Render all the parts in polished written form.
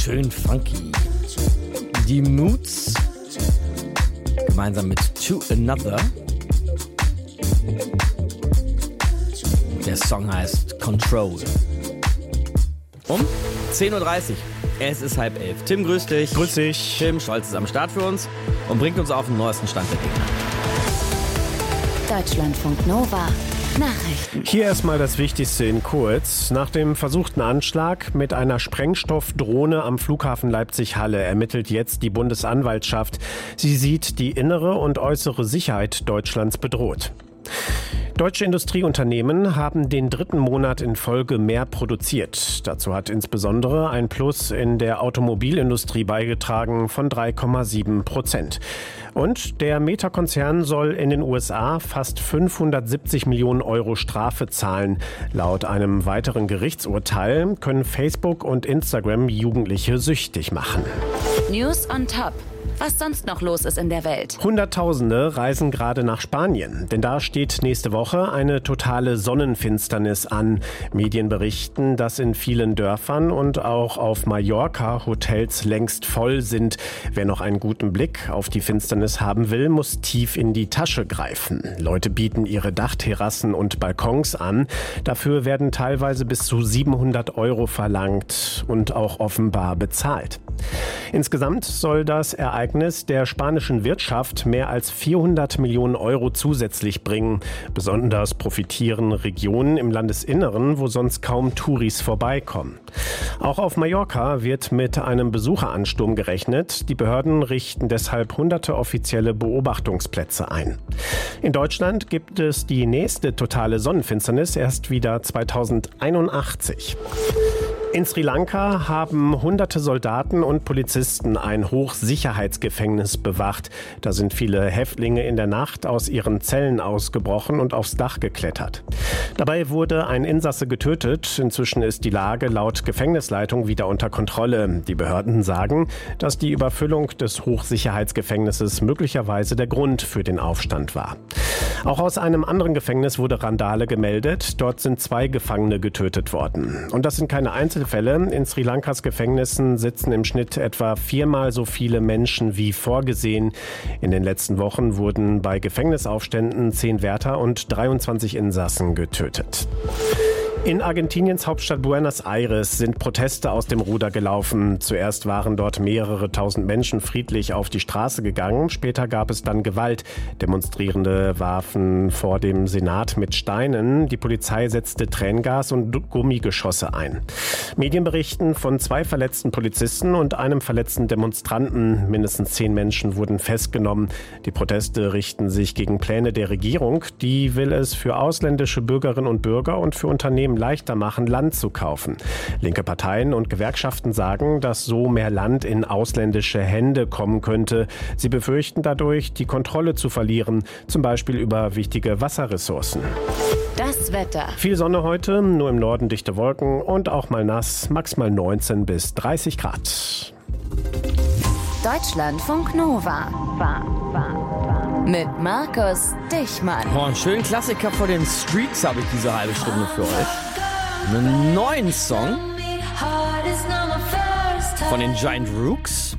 Schön funky. Die Moods gemeinsam mit To Another. Der Song heißt Control. Um 10.30 Uhr. Es ist 10:30. Tim, grüß dich. Grüß dich. Tim Scholz ist am Start für uns und bringt uns auf den neuesten Stand der Dinge. Deutschlandfunk Nova. Nachrichten. Hier erstmal das Wichtigste in kurz. Nach dem versuchten Anschlag mit einer Sprengstoffdrohne am Flughafen Leipzig-Halle ermittelt jetzt die Bundesanwaltschaft. Sie sieht die innere und äußere Sicherheit Deutschlands bedroht. Deutsche Industrieunternehmen haben den 3. Monat in Folge mehr produziert. Dazu hat insbesondere ein Plus in der Automobilindustrie beigetragen von 3,7%. Und der Meta-Konzern soll in den USA fast 570 Millionen Euro Strafe zahlen. Laut einem weiteren Gerichtsurteil können Facebook und Instagram Jugendliche süchtig machen. News on top. Was sonst noch los ist in der Welt. Hunderttausende reisen gerade nach Spanien, denn da steht nächste Woche eine totale Sonnenfinsternis an. Medien berichten, dass in vielen Dörfern und auch auf Mallorca Hotels längst voll sind. Wer noch einen guten Blick auf die Finsternis haben will, muss tief in die Tasche greifen. Leute bieten ihre Dachterrassen und Balkons an. Dafür werden teilweise bis zu 700 Euro verlangt und auch offenbar bezahlt. Insgesamt soll das Ereignis der spanischen Wirtschaft mehr als 400 Millionen Euro zusätzlich bringen. Besonders profitieren Regionen im Landesinneren, wo sonst kaum Touris vorbeikommen. Auch auf Mallorca wird mit einem Besucheransturm gerechnet. Die Behörden richten deshalb hunderte offizielle Beobachtungsplätze ein. In Deutschland gibt es die nächste totale Sonnenfinsternis erst wieder 2081. In Sri Lanka haben hunderte Soldaten und Polizisten ein Hochsicherheitsgefängnis bewacht. Da sind viele Häftlinge in der Nacht aus ihren Zellen ausgebrochen und aufs Dach geklettert. Dabei wurde ein Insasse getötet. Inzwischen ist die Lage laut Gefängnisleitung wieder unter Kontrolle. Die Behörden sagen, dass die Überfüllung des Hochsicherheitsgefängnisses möglicherweise der Grund für den Aufstand war. Auch aus einem anderen Gefängnis wurde Randale gemeldet. Dort sind 2 Gefangene getötet worden. Und das sind keine Einzelfälle. In Sri Lankas Gefängnissen sitzen im Schnitt etwa 4-mal so viele Menschen wie vorgesehen. In den letzten Wochen wurden bei Gefängnisaufständen 10 Wärter und 23 Insassen getötet. In Argentiniens Hauptstadt Buenos Aires sind Proteste aus dem Ruder gelaufen. Zuerst waren dort mehrere tausend Menschen friedlich auf die Straße gegangen. Später gab es dann Gewalt. Demonstrierende warfen vor dem Senat mit Steinen. Die Polizei setzte Tränengas und Gummigeschosse ein. Medien berichten von 2 verletzten Polizisten und einem verletzten Demonstranten. Mindestens 10 Menschen wurden festgenommen. Die Proteste richten sich gegen Pläne der Regierung. Die will es für ausländische Bürgerinnen und Bürger und für Unternehmen leichter machen, Land zu kaufen. Linke Parteien und Gewerkschaften sagen, dass so mehr Land in ausländische Hände kommen könnte. Sie befürchten dadurch, die Kontrolle zu verlieren, zum Beispiel über wichtige Wasserressourcen. Das Wetter. Viel Sonne heute, nur im Norden dichte Wolken und auch mal nass, maximal 19 bis 30 Grad. Deutschlandfunk Nova. Mit Markus Dichmann. Einen schönen Klassiker vor den Streets habe ich diese halbe Stunde für euch. Einen neuen Song von den Giant Rooks.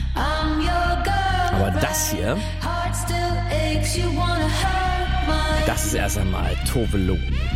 Aber das hier, das ist erst einmal Tove Lo.